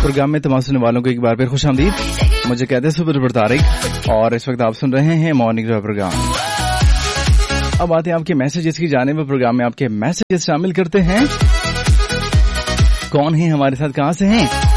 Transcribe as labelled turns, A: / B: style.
A: Programme में तमाम सुनने वालों को एक बार फिर खुशामदीद। मुझे कहते हैं सुपर तारिक और इस वक्त आप सुन रहे हैं मॉर्निंग ड्राइव प्रोग्राम। अब आते हैं आपके मैसेजेस की जानिब। प्रोग्राम में आपके मैसेजेस शामिल करते हैं। कौन है हमारे साथ, कहां से हैं?